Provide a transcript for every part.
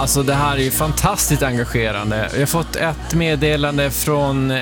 alltså det här är ju fantastiskt engagerande. Jag har fått ett meddelande från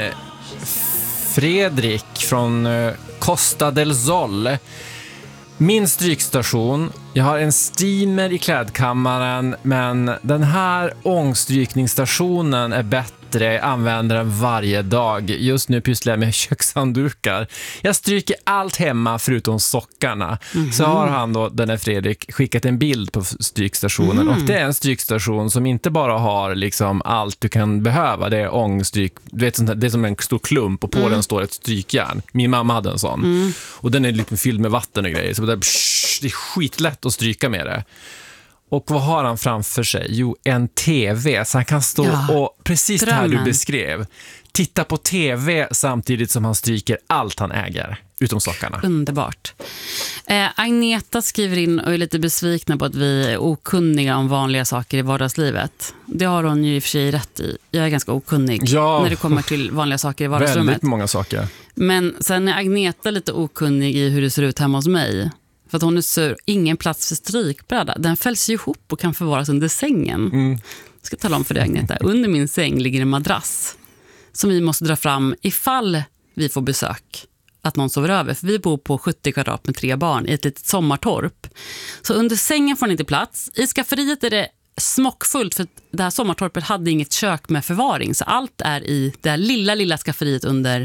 Fredrik från Costa del Sol. Min strykstation. Jag har en steamer i klädkammaren, men den här ångstrykningsstationen är bättre. Jag använder den varje dag. Just nu pysslar jag med kökshanddukar. Jag stryker allt hemma förutom sockarna. Så har han då, den här Fredrik, skickat en bild på strykstationen. Och det är en strykstation som inte bara har liksom allt du kan behöva. Det är ångstryk. Du vet, det är som en stor klump och på den står ett strykjärn. Min mamma hade en sån. Och den är liksom fylld med vatten och grejer. Så det är skitlätt att stryka med det. Och vad har han framför sig? Jo, en tv. Så han kan stå och, precis det här du beskrev, titta på tv samtidigt som han stryker allt han äger, utom sockarna. Underbart. Agneta skriver in och är lite besvikna på att vi är okunniga om vanliga saker i vardagslivet. Det har hon ju i och för sig rätt i. Jag är ganska okunnig när det kommer till vanliga saker i vardagsrummet. Väldigt många saker. Men sen är Agneta lite okunnig i hur det ser ut hemma hos mig. För att hon är sur, ingen plats för strykbräda. Den fälls ju ihop och kan förvaras under sängen. Jag ska tala om för dig, Agneta. Under min säng ligger en madrass som vi måste dra fram ifall vi får besök. Att någon sover över. För vi bor på 70 kvadrat med 3 barn i ett litet sommartorp. Så under sängen får ni inte plats. I skafferiet är det smockfullt för det här sommartorpet hade inget kök med förvaring. Så allt är i det här lilla skafferiet under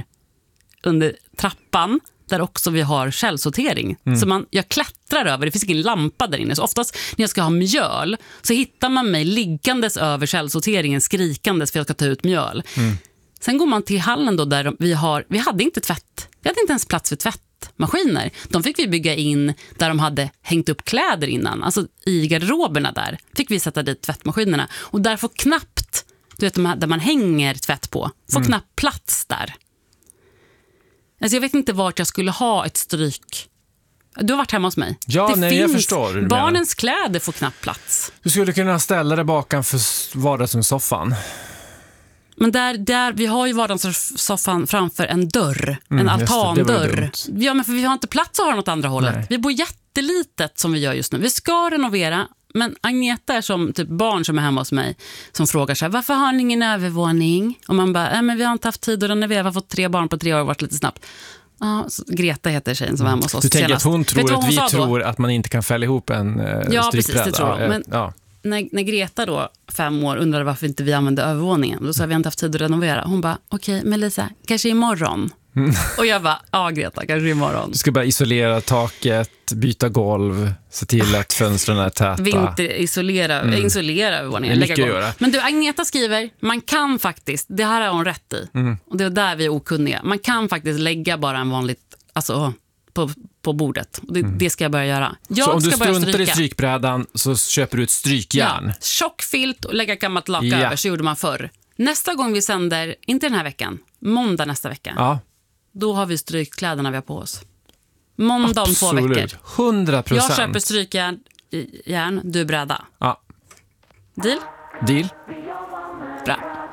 trappan. Där också vi har källsortering. Så jag klättrar över, det finns ingen lampa där inne. Så oftast när jag ska ha mjöl så hittar man mig liggandes över källsorteringen, skrikandes för jag ska ta ut mjöl. Sen går man till hallen då där vi hade inte tvätt. Vi hade inte ens plats för tvättmaskiner. De fick vi bygga in där de hade hängt upp kläder innan. Alltså i garderoberna där fick vi sätta dit tvättmaskinerna. Och där får knappt, du vet där man hänger tvätt på, får knappt plats där. Alltså jag vet inte vart jag skulle ha ett stryk. Du har varit hemma hos mig. Ja, jag förstår. Barnens kläder får knappt plats. Du skulle kunna ställa det bakom för vardagsrumssoffan. Men där vi har ju vardagssoffan framför en dörr. En altandörr. Ja, men för vi har inte plats att ha något andra hållet. Nej. Vi bor jättelitet som vi gör just nu. Vi ska renovera. Men Agneta är som typ barn som är hemma hos mig som frågar sig, varför har ni ingen övervåning? Och man bara, men vi har inte haft tid att renovera, vi har fått 3 barn på 3 år och varit lite snabbt. Ja, Greta heter tjejen som var hemma hos oss. Du tänker senast. Att hon tror att vi tror att man inte kan fälla ihop en strykbräda? Ja, precis, det tror jag. Men när Greta då, 5 år, undrade varför inte vi använde övervåningen, då sa vi inte haft tid att renovera. Hon bara, okej, men Lisa, kanske imorgon. Och jag bara, ja Greta, kanske imorgon. Du ska bara isolera taket, byta golv, se till att fönstren är täta. Isolera övervåningen, lägga golv. Men du, Agneta skriver, man kan faktiskt, det här har hon rätt i, och det är där vi är okunniga, man kan faktiskt lägga bara en vanligt, alltså på bordet. Och det ska jag börja göra. Så om du struntar i strykbrädan så köper du ett strykjärn? Ja, tjock filt och lägga gammalt laka över, så gjorde man förr. Nästa gång vi sänder, inte den här veckan, måndag nästa vecka, då har vi strykkläderna vi har på oss. Måndag om 2 veckor. 100%. Jag köper strykjärn, du bräda. Ja. Deal? Deal.